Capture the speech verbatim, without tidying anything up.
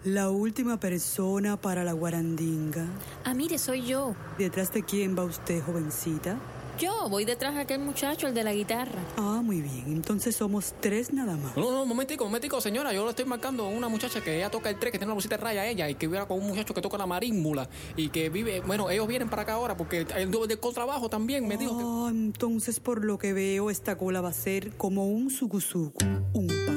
La última persona para la guarandinga. Ah, mire, soy yo. ¿Detrás de quién va usted, jovencita? Yo voy detrás de aquel muchacho, el de la guitarra. Ah, muy bien. Entonces somos tres nada más. No, no, un momentico, un momentico, señora. Yo le estoy marcando a una muchacha que ella toca el tres, que tiene una bolsita de raya ella, y que viene con un muchacho que toca la marímbula y que vive... Bueno, ellos vienen para acá ahora porque el del contrabajo también me dijo que... Ah, entonces por lo que veo esta cola va a ser como un sucusucu, un